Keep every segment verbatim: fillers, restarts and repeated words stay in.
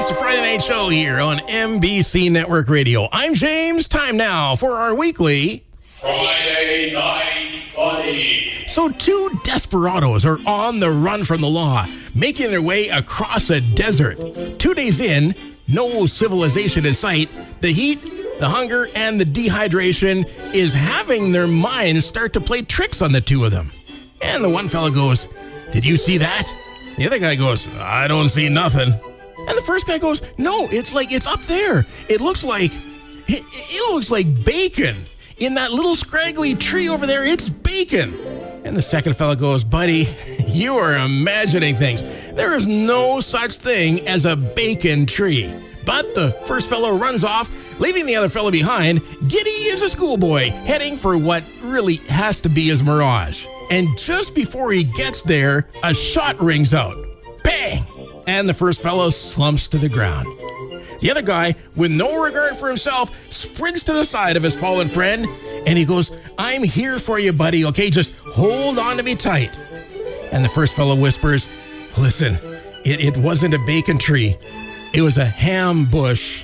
the Friday Night Show here on N B C Network Radio. I'm James. Time now for our weekly Friday Night Funny. So two desperados are on the run from the law, making their way across a desert. Two days in, no civilization in sight. The heat, the hunger, and the dehydration is having their minds start to play tricks on the two of them. And the one fella goes, "Did you see that?" The other guy goes, "I don't see nothing." And the first guy goes, "No, it's like, it's up there. It looks like, it, it looks like bacon. In that little scraggly tree over there, it's bacon." And the second fella goes, "Buddy, you are imagining things. There is no such thing as a bacon tree." But the first fellow runs off, leaving the other fellow behind, giddy as a schoolboy, heading for what really has to be his mirage. And just before he gets there, a shot rings out. Bang! And the first fellow slumps to the ground. The other guy, with no regard for himself, sprints to the side of his fallen friend, and he goes, "I'm here for you, buddy, okay? Just hold on to me tight." And the first fellow whispers, "Listen, it, it wasn't a bacon tree. It was a ham bush."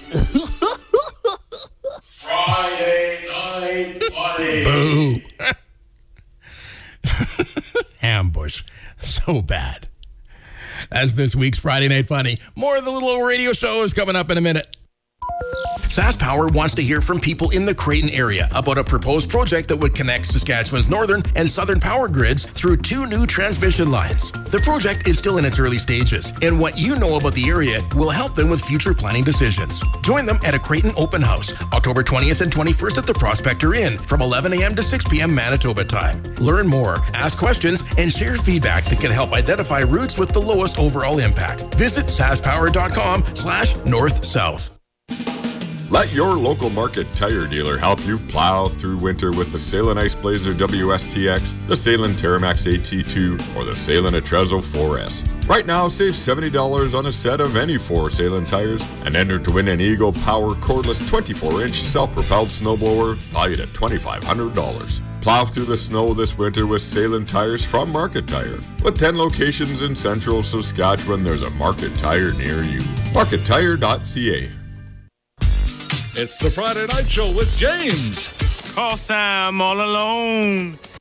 Friday Night Funny. Boo. Ham bush. So bad. That's this week's Friday Night Funny. More of the little radio show is coming up in a minute. SaskPower wants to hear from people in the Creighton area about a proposed project that would connect Saskatchewan's northern and southern power grids through two new transmission lines. The project is still in its early stages, and what you know about the area will help them with future planning decisions. Join them at a Creighton open house, October twentieth and twenty-first at the Prospector Inn from eleven a.m. to six p.m. Manitoba time. Learn more, ask questions, and share feedback that can help identify routes with the lowest overall impact. Visit saskpower.com slash north-south. Let your local Market Tire dealer help you plow through winter with the Salem Ice Blazer W S T X, the Salem Terramax A T two, or the Salem Atrezo four S. Right now, save seventy dollars on a set of any four Salem tires and enter to win an Eagle Power cordless twenty-four inch self-propelled snowblower valued at twenty-five hundred dollars. Plow through the snow this winter with Salem tires from Market Tire. With ten locations in central Saskatchewan, there's a Market Tire near you. market tire dot c a. It's the Friday Night Show with James. Cause I'm all alone.